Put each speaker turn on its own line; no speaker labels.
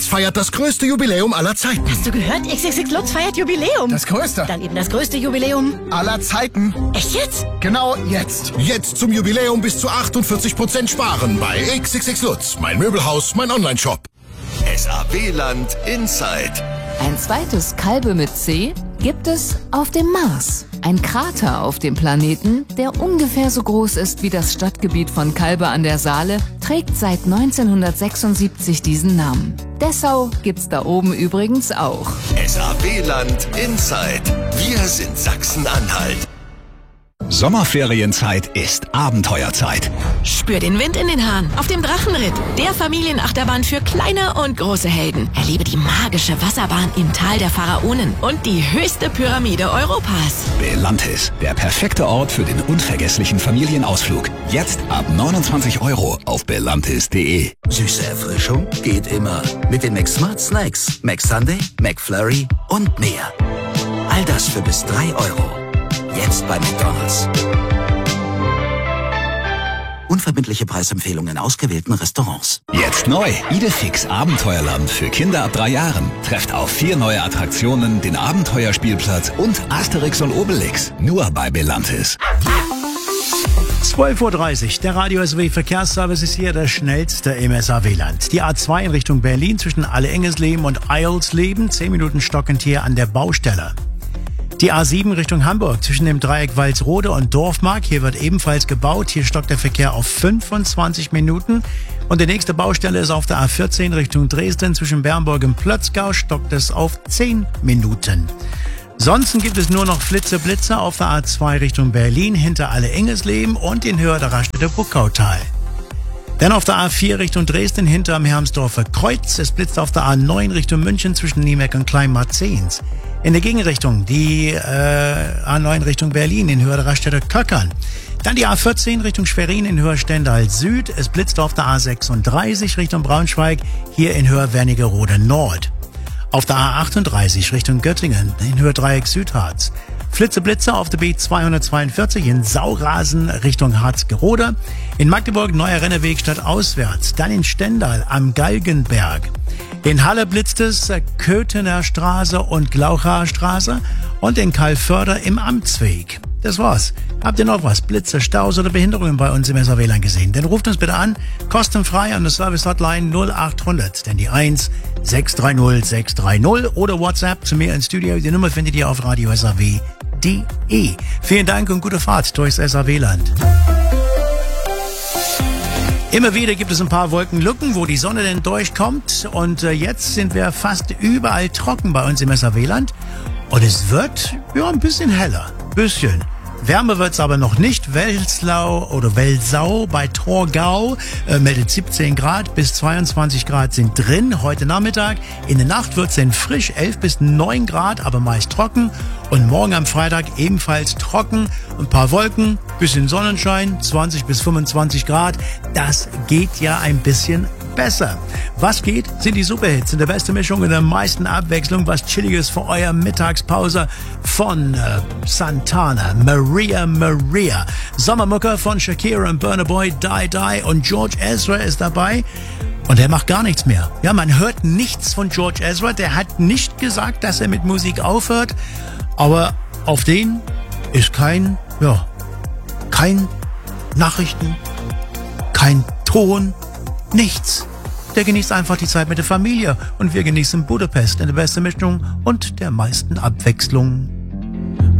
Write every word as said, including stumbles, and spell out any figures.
feiert das größte Jubiläum aller Zeiten.
Hast du gehört? X X X Lutz feiert Jubiläum.
Das größte?
Dann eben das größte Jubiläum
aller Zeiten.
Echt jetzt?
Genau jetzt. Jetzt zum Jubiläum bis zu achtundvierzig Prozent sparen bei X X X Lutz. Mein Möbelhaus, mein Online-Shop.
S A W-Land Inside.
Ein zweites Kalbe mit C gibt es auf dem Mars. Ein Krater auf dem Planeten, der ungefähr so groß ist wie das Stadtgebiet von Kalbe an der Saale, trägt seit neunzehnhundertsechsundsiebzig diesen Namen. Dessau gibt's da oben übrigens auch.
S A W-Land Inside. Wir sind Sachsen-Anhalt.
Sommerferienzeit ist Abenteuerzeit.
Spür den Wind in den Haaren auf dem Drachenritt, der Familienachterbahn für kleine und große Helden. Erlebe die magische Wasserbahn im Tal der Pharaonen und die höchste Pyramide Europas.
Belantis, der perfekte Ort für den unvergesslichen Familienausflug. Jetzt ab neunundzwanzig Euro auf belantis punkt de.
Süße Erfrischung geht immer. Mit den McSmart Snacks, McSunday, McFlurry und mehr. All das für bis drei Euro. Jetzt bei McDonald's. Unverbindliche Preisempfehlungen in ausgewählten Restaurants.
Jetzt neu. Idefix Abenteuerland für Kinder ab drei Jahren. Trefft auf vier neue Attraktionen, den Abenteuerspielplatz und Asterix und Obelix. Nur bei Belantis.
zwölf Uhr dreißig, der Radio S W Verkehrsservice ist hier der schnellste im S A W-Land. Die A zwei in Richtung Berlin zwischen Alle-Engesleben und Eilsleben, zehn Minuten stockend hier an der Baustelle. Die A sieben Richtung Hamburg zwischen dem Dreieck Walsrode und Dorfmark. Hier wird ebenfalls gebaut. Hier stockt der Verkehr auf fünfundzwanzig Minuten. Und die nächste Baustelle ist auf der A vierzehn Richtung Dresden zwischen Bernburg und Plötzgau. Stockt es auf zehn Minuten. Sonst gibt es nur noch Flitze-Blitze auf der A zwei Richtung Berlin hinter Alle-Engesleben und in Höhe der Raststätte Bruckautal. Dann auf der A vier Richtung Dresden hinterm Hermsdorfer Kreuz. Es blitzt auf der A neun Richtung München zwischen Niemeck und Kleinmarzens. In der Gegenrichtung die äh, A neun Richtung Berlin in Höhe der Raststätte Köckern. Dann die A vierzehn Richtung Schwerin in Höhe Stendal Süd. Es blitzt auf der A sechsunddreißig Richtung Braunschweig, hier in Höhe Wernigerode Nord. Auf der A achtunddreißig Richtung Göttingen in Höhe Dreieck Südharz. Flitzeblitze auf der B zweihundertzweiundvierzig in Saurasen Richtung Harzgerode. In Magdeburg neuer Renneweg stadtauswärts. Dann in Stendal am Galgenberg. In Halle blitzt es Köthener Straße und Glauchaer Straße und in Kalförder im Amtsweg. Das war's. Habt ihr noch was? Blitze, Staus oder Behinderungen bei uns im S A W-Land gesehen? Dann ruft uns bitte an, kostenfrei an der Service-Hotline null achthundert, denn die eins sechs drei null sechs drei null oder WhatsApp zu mir ins Studio. Die Nummer findet ihr auf radio S A W punkt de. Vielen Dank und gute Fahrt durchs S A W-Land. Immer wieder gibt es ein paar Wolkenlücken, wo die Sonne denn durchkommt. Und äh, jetzt sind wir fast überall trocken bei uns im S A W-Land. Und es wird ja ein bisschen heller. Bisschen. Wärmer wird's aber noch nicht. Welslau oder Welsau bei Torgau äh, meldet siebzehn Grad bis zweiundzwanzig Grad sind drin heute Nachmittag. In der Nacht wird's dann frisch, elf bis neun Grad, aber meist trocken. Und morgen am Freitag ebenfalls trocken. Ein paar Wolken, bisschen Sonnenschein, zwanzig bis fünfundzwanzig Grad. Das geht ja ein bisschen besser. Was geht, sind die Superhits in der besten Mischung und der meisten Abwechslung. Was Chilliges für eure Mittagspause von äh, Santana, Maria Maria. Sommermucker von Shakira und Burna Boy, Die Die und George Ezra ist dabei. Und er macht gar nichts mehr. Ja, man hört nichts von George Ezra. Der hat nicht gesagt, dass er mit Musik aufhört. Aber auf den ist kein, ja, kein Nachrichten, kein Ton, nichts. Der genießt einfach die Zeit mit der Familie und wir genießen Budapest in der besten Mischung und der meisten Abwechslung.